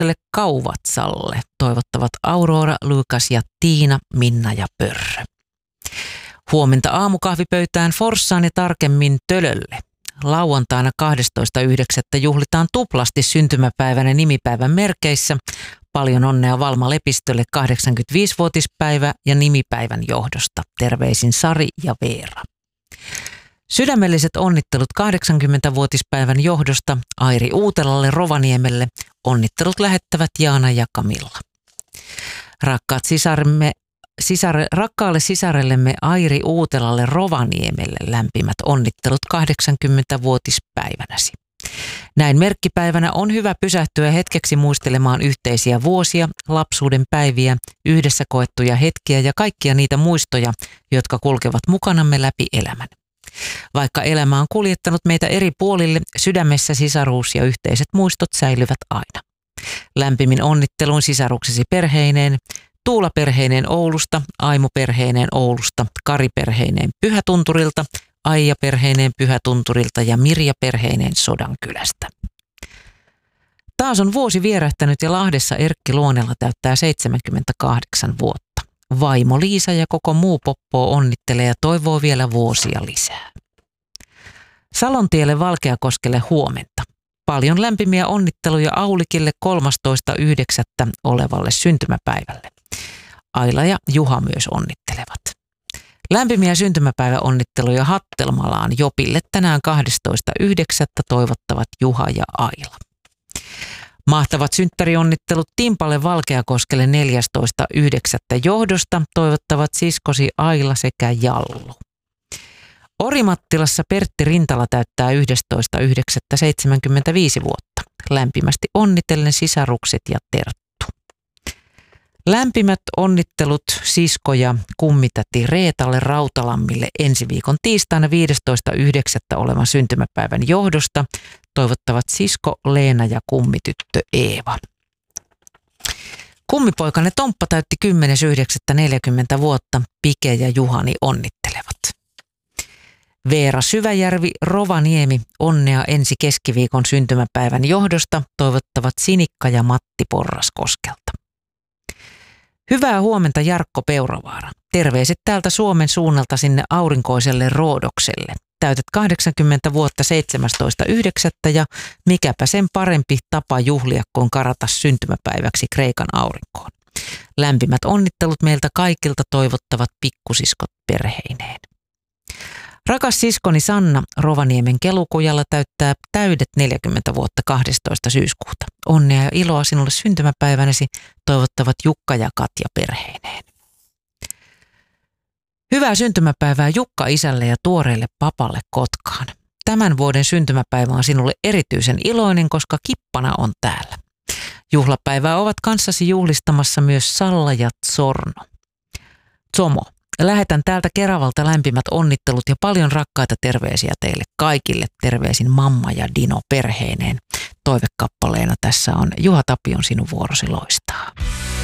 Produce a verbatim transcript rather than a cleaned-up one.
lapselle Kauvatsalle toivottavat Aurora, Lukas ja Tiina, Minna ja Pörrö. Huomenta aamukahvipöytään Forssaan ja tarkemmin Tölölle. Lauantaina kahdestoista yhdeksättä juhlitaan tuplasti syntymäpäivän ja nimipäivän merkeissä. Paljon onnea Valma Lepistölle kahdeksankymmentäviisivuotispäivä ja nimipäivän johdosta. Terveisin Sari ja Veera. Sydämelliset onnittelut kahdeksankymmentävuotispäivän johdosta Airi Uutelalle Rovaniemelle. Onnittelut lähettävät Jaana ja Kamilla. Rakkaat sisaremme, sisare, rakkaalle sisarellemme Airi Uutelalle Rovaniemelle lämpimät onnittelut kahdeksankymmentävuotispäivänäsi. Näin merkkipäivänä on hyvä pysähtyä hetkeksi muistelemaan yhteisiä vuosia, lapsuuden päiviä, yhdessä koettuja hetkiä ja kaikkia niitä muistoja, jotka kulkevat mukanamme läpi elämän. Vaikka elämä on kuljettanut meitä eri puolille, sydämessä sisaruus ja yhteiset muistot säilyvät aina. Lämpimin onnitteluin sisaruksesi perheineen, Tuula perheineen Oulusta, Aimo perheineen Oulusta, Kari perheineen Pyhätunturilta, Aija perheineen Pyhätunturilta ja Mirja perheineen Sodankylästä. Taas on vuosi vierähtänyt ja Lahdessa Erkki Luonella täyttää seitsemänkymmentäkahdeksan vuotta. Vaimo Liisa ja koko muu poppo onnittelee ja toivoo vielä vuosia lisää. Salontielle Valkeakoskelle huomenta. Paljon lämpimiä onnitteluja Aulikille kolmastoista yhdeksättä olevalle syntymäpäivälle. Aila ja Juha myös onnittelevat. Lämpimiä syntymäpäiväonnitteluja Hattelmalaan Jopille tänään kahdestoista yhdeksättä toivottavat Juha ja Aila. Mahtavat synttärionnittelut Timpalle Valkeakoskelle neljästoista yhdeksättä johdosta toivottavat siskosi Aila sekä Jallu. Orimattilassa Pertti Rintala täyttää yhdestoista yhdeksättä seitsemänkymmentäviisi vuotta. Lämpimästi onnitellen sisarukset ja Terttu. Lämpimät onnittelut sisko ja kummitäti Reetalle Rautalammille ensi viikon tiistaina viidestoista yhdeksättä olevan syntymäpäivän johdosta toivottavat sisko Leena ja kummityttö Eeva. Kummipoikane Tomppa täytti kymmenes yhdeksättä neljäkymmentä vuotta. Pike ja Juhani onnittelevat. Veera Syväjärvi Rovaniemi onnea ensi keskiviikon syntymäpäivän johdosta toivottavat Sinikka ja Matti Porraskoskelta. Hyvää huomenta Jarkko Peuravaara. Terveiset täältä Suomen suunnalta sinne aurinkoiselle Roodokselle. Täytät kahdeksankymmentä vuotta seitsemästoista yhdeksättä ja mikäpä sen parempi tapa juhlia kuin karata syntymäpäiväksi Kreikan aurinkoon. Lämpimät onnittelut meiltä kaikilta toivottavat pikkusiskot perheineen. Rakas siskoni Sanna Rovaniemen Kelukujalla täyttää täydet neljäkymmentä vuotta kahdestoista syyskuuta. Onnea ja iloa sinulle syntymäpäivänäsi toivottavat Jukka ja Katja perheineen. Hyvää syntymäpäivää Jukka isälle ja tuoreelle papalle Kotkaan. Tämän vuoden syntymäpäivä on sinulle erityisen iloinen, koska kippana on täällä. Juhlapäivää ovat kanssasi juhlistamassa myös Salla ja Zorno. Zomo. Lähetän täältä Keravalta lämpimät onnittelut ja paljon rakkaita terveisiä teille kaikille. Terveisin mamma ja Dino perheineen. Toivekappaleena tässä on Juha Tapion sinun vuorosi loistaa.